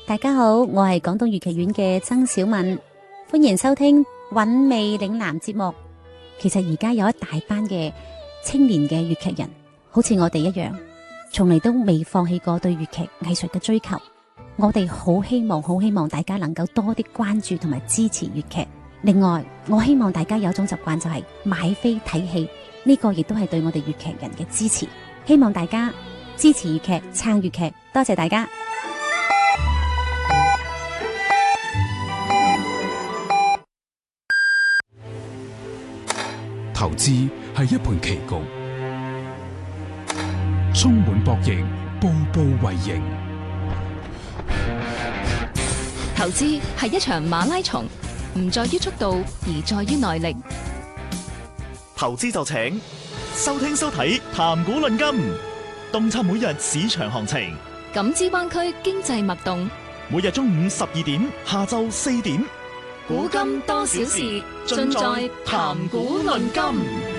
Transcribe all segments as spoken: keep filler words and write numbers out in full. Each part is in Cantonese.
大家好，我係廣東粵劇院嘅曾小敏，歡迎收聽韻味嶺南節目。其實而家有一大班嘅青年嘅粵劇人，好似我哋一樣，從嚟都未放棄過對粵劇藝術嘅追求。我哋好希望，好希望大家能夠多啲關注同埋支持粵劇。另外，我希望大家有一種習慣，就係買飛睇戲，呢個亦都係對我哋粵劇人嘅支持。希望大家支持粵劇，撐粵劇，多謝大家。 投資係一盤棋局，充滿博弈，步步為營。 投資係一場馬拉松，唔在於速度，而在於耐力。 投資就請收聽收睇談股論金，洞察每日市場行情， 感知灣區經濟脈動。 每日中午十二點，下晝四點， 古今多少事，盡在談股論金。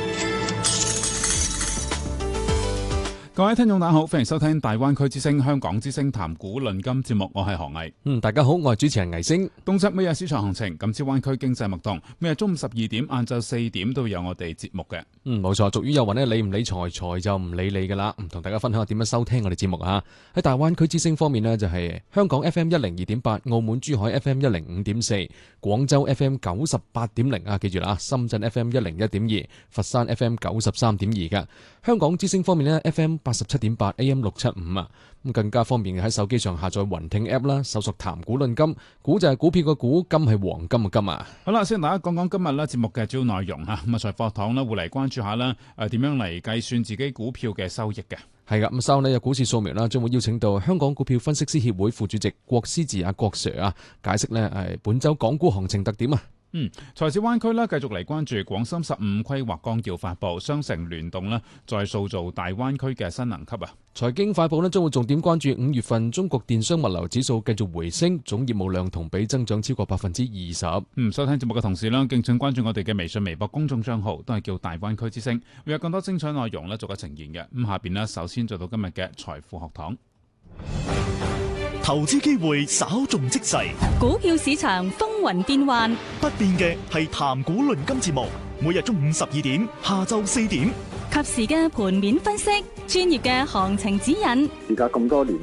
各位聽眾大家好，歡迎收聽大灣區之聲香港之聲談股論金節目，我係何毅。 嗯，大家好，我係主持人魏星。 洞察每日市場行情，感知灣區經濟脈動。每日中午十二點、晏晝四點都有我哋節目嘅。 嗯，冇錯，俗語有云咧，理唔理財，財就唔理你噶啦。唔同大家分享下點樣收聽我哋節目啊。喺大灣區之聲方面呢，就係香港 F M 一零二點八，澳門珠海 F M 一零五點四，廣州 F M 九十八點零啊，記住啦，深圳 F M 一零一點二，佛山 F M 九十三點二嘅。香港之聲方面呢 F M 八十七點八 A M 六七五啊，咁更加方便喺手機上下載雲聽 App 啦，搜索談股論金，股就係股票嘅股，金係黃金嘅金啊。 好啦，先同大家講講今日咧節目嘅主要內容吓，咁啊財課堂咧會嚟關注下啦，誒點樣嚟計算自己股票嘅收益嘅。 係噶，咁稍後呢有股市掃描啦，將會邀請到香港股票分析師協會副主席郭思治阿郭 Sir 啊，解釋呢誒本周港股行情特點啊。 嗯，財市灣區咧繼續嚟關注廣深十五規劃綱要發布，雙城聯動咧再塑造大灣區嘅新能級啊！ 財經快報咧將會重點關注五月份中國電商物流指數繼續回升，總業務量同比增長超過百分之二十。 嗯，收聽節目嘅同時啦，敬請關注我哋嘅微信、微博公眾賬號，都係叫大灣區之聲，會有更多精彩內容咧逐個呈現嘅。咁下邊咧，首先做到今日嘅財富學堂。 投資機會稍縱即逝， 股票市場風雲變幻， 不變嘅係談股論金節目，每日中午十二點，下晝四點， 及時嘅盤面分析，專業嘅行情指引。 而家咁多年